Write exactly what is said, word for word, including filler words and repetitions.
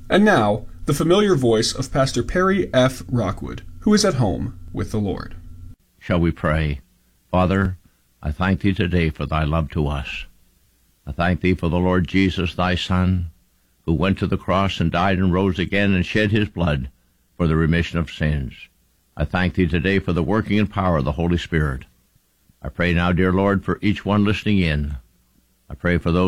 And now, the familiar voice of Pastor Perry F. Rockwood, who is at home with the Lord. Shall we pray? Father, I thank thee today for thy love to us. I thank thee for the Lord Jesus, thy Son, who went to the cross and died and rose again and shed his blood for the remission of sins. I thank thee today for the working and power of the Holy Spirit. I pray now, dear Lord, for each one listening in. I pray for those